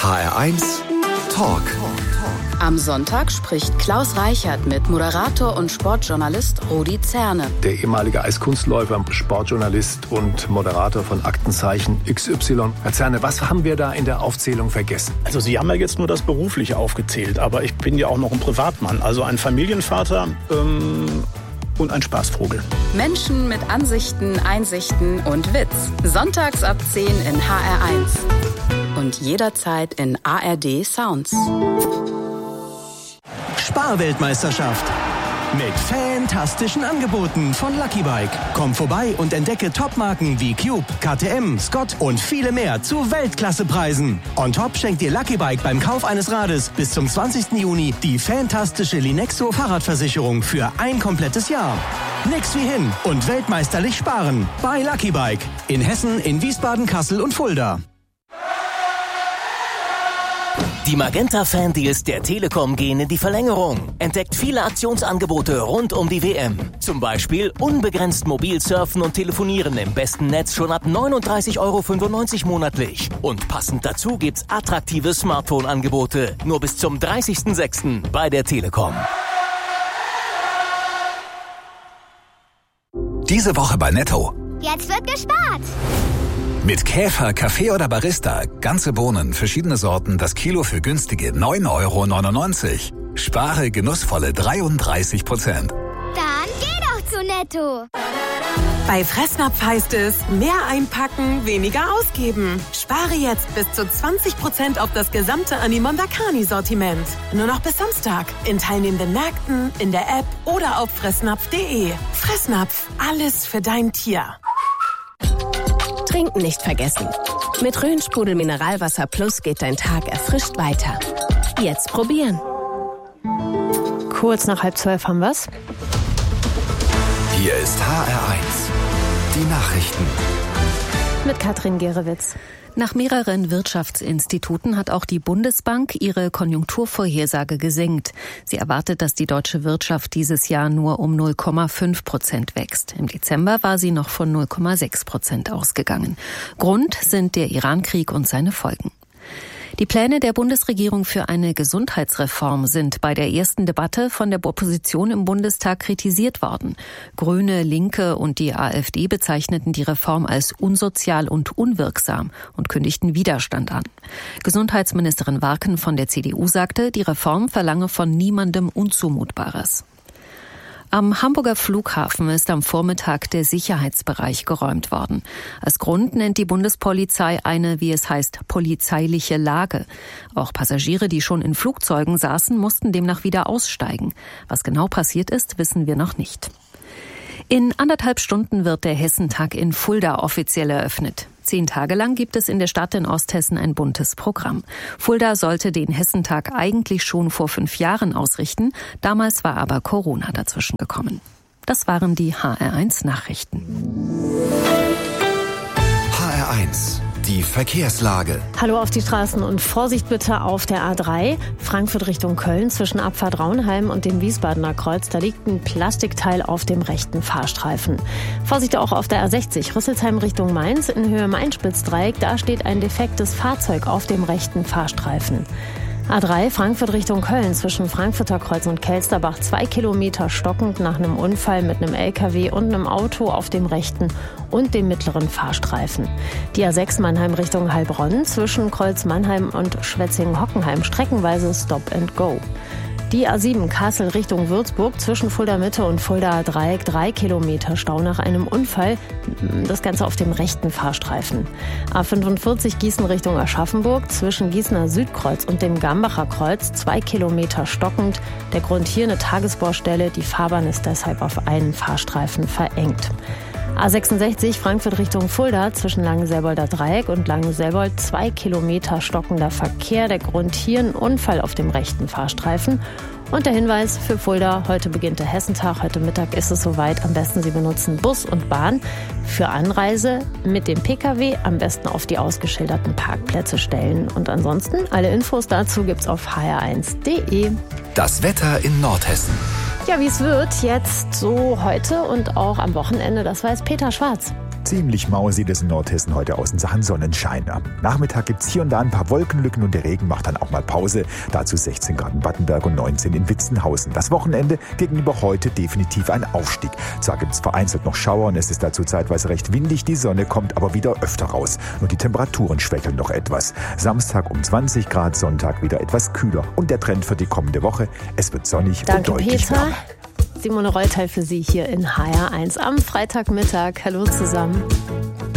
HR1 Talk. Am Sonntag spricht Klaus Reichert mit Moderator und Sportjournalist Rudi Zerne. Der ehemalige Eiskunstläufer, Sportjournalist und Moderator von Aktenzeichen XY. Herr Zerne, was haben wir da in der Aufzählung vergessen? Also Sie haben ja jetzt nur das Berufliche aufgezählt, aber ich bin ja auch noch ein Privatmann, also ein Familienvater und ein Spaßvogel. Menschen mit Ansichten, Einsichten und Witz. Sonntags ab 10 in HR1. Und jederzeit in ARD Sounds. Sparweltmeisterschaft. Mit fantastischen Angeboten von Lucky Bike. Komm vorbei und entdecke Topmarken wie Cube, KTM, Scott und viele mehr zu Weltklassepreisen. On top schenkt dir Lucky Bike beim Kauf eines Rades bis zum 20. Juni die fantastische Linexo Fahrradversicherung für ein komplettes Jahr. Nix wie hin und weltmeisterlich sparen. Bei Lucky Bike. In Hessen, in Wiesbaden, Kassel und Fulda. Die Magenta-Fan-Deals der Telekom gehen in die Verlängerung. Entdeckt viele Aktionsangebote rund um die WM. Zum Beispiel unbegrenzt mobil surfen und telefonieren im besten Netz schon ab 39,95 € monatlich. Und passend dazu gibt's attraktive Smartphone-Angebote. Nur bis zum 30.06. bei der Telekom. Diese Woche bei Netto. Jetzt wird gespart! Mit Käfer, Kaffee oder Barista. Ganze Bohnen, verschiedene Sorten, das Kilo für günstige 9,99 €. Spare genussvolle 33%. Dann geh doch zu Netto! Bei Fressnapf heißt es, mehr einpacken, weniger ausgeben. Spare jetzt bis zu 20% auf das gesamte Animondakani-Sortiment. Nur noch bis Samstag. In teilnehmenden Märkten, in der App oder auf fressnapf.de. Fressnapf, alles für dein Tier. Trinken nicht vergessen. Mit Rhön-Sprudel Mineralwasser Plus geht dein Tag erfrischt weiter. Jetzt probieren. Kurz nach 11:30 haben wir's. Hier ist HR1. Die Nachrichten. Mit Katrin Gerewitz. Nach mehreren Wirtschaftsinstituten hat auch die Bundesbank ihre Konjunkturvorhersage gesenkt. Sie erwartet, dass die deutsche Wirtschaft dieses Jahr nur um 0,5% wächst. Im Dezember war sie noch von 0,6% ausgegangen. Grund sind der Irankrieg und seine Folgen. Die Pläne der Bundesregierung für eine Gesundheitsreform sind bei der ersten Debatte von der Opposition im Bundestag kritisiert worden. Grüne, Linke und die AfD bezeichneten die Reform als unsozial und unwirksam und kündigten Widerstand an. Gesundheitsministerin Warken von der CDU sagte, die Reform verlange von niemandem Unzumutbares. Am Hamburger Flughafen ist am Vormittag der Sicherheitsbereich geräumt worden. Als Grund nennt die Bundespolizei eine, wie es heißt, polizeiliche Lage. Auch Passagiere, die schon in Flugzeugen saßen, mussten demnach wieder aussteigen. Was genau passiert ist, wissen wir noch nicht. In 1,5 Stunden wird der Hessentag in Fulda offiziell eröffnet. 10 Tage lang gibt es in der Stadt in Osthessen ein buntes Programm. Fulda sollte den Hessentag eigentlich schon vor 5 Jahren ausrichten. Damals war aber Corona dazwischen gekommen. Das waren die HR1 Nachrichten. HR1. Die Verkehrslage. Hallo auf die Straßen und Vorsicht bitte auf der A3, Frankfurt Richtung Köln, zwischen Abfahrt Raunheim und dem Wiesbadener Kreuz. Da liegt ein Plastikteil auf dem rechten Fahrstreifen. Vorsicht auch auf der A60, Rüsselsheim Richtung Mainz, in Höhe Main-Spitz-Dreieck. Da steht ein defektes Fahrzeug auf dem rechten Fahrstreifen. A3 Frankfurt Richtung Köln, zwischen Frankfurter Kreuz und Kelsterbach 2 Kilometer stockend nach einem Unfall mit einem LKW und einem Auto auf dem rechten und dem mittleren Fahrstreifen. Die A6 Mannheim Richtung Heilbronn, zwischen Kreuz Mannheim und Schwetzingen-Hockenheim streckenweise Stop and Go. Die A7 Kassel Richtung Würzburg, zwischen Fulda Mitte und Fulda Dreieck 3 Kilometer Stau nach einem Unfall. Das Ganze auf dem rechten Fahrstreifen. A45 Gießen Richtung Aschaffenburg, zwischen Gießener Südkreuz und dem Gambacher Kreuz 2 Kilometer stockend. Der Grund hier eine Tagesbaustelle. Die Fahrbahn ist deshalb auf einen Fahrstreifen verengt. A66 Frankfurt Richtung Fulda, zwischen Langenselbolder Dreieck und Langenselbold 2 Kilometer stockender Verkehr. Der Grund hier ein Unfall auf dem rechten Fahrstreifen. Und der Hinweis für Fulda, heute beginnt der Hessentag, heute Mittag ist es soweit. Am besten Sie benutzen Bus und Bahn. Für Anreise mit dem Pkw am besten auf die ausgeschilderten Parkplätze stellen. Und ansonsten, alle Infos dazu gibt's auf hr1.de. Das Wetter in Nordhessen. Ja, wie es wird jetzt so heute und auch am Wochenende, das weiß Peter Schwarz. Ziemlich mau sieht es in Nordhessen heute aus in Sachen Sonnenschein. Am Nachmittag gibt es hier und da ein paar Wolkenlücken und der Regen macht dann auch mal Pause. Dazu 16 Grad in Battenberg und 19 in Witzenhausen. Das Wochenende gegenüber heute definitiv ein Aufstieg. Zwar gibt es vereinzelt noch Schauer und es ist dazu zeitweise recht windig. Die Sonne kommt aber wieder öfter raus. Nur die Temperaturen schwächeln noch etwas. Samstag um 20 Grad, Sonntag wieder etwas kühler. Und der Trend für die kommende Woche, es wird sonnig und deutlich wärmer. Simone Reuteil für Sie hier in HR1 am Freitagmittag. Hallo zusammen.